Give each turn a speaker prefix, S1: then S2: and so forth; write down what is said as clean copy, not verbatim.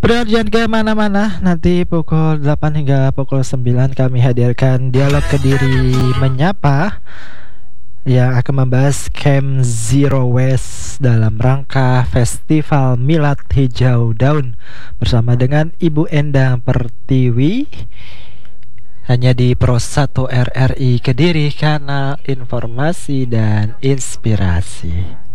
S1: Bro, jangan kemana-mana. Nanti pukul 8 hingga pukul 9 kami hadirkan Dialog Kediri Menyapa yang akan membahas Camp Zero Waste dalam rangka Festival Milad Hijau Daun bersama dengan Ibu Endang Pertiwi, hanya di Pro 1 RRI Kediri, kanal informasi dan inspirasi.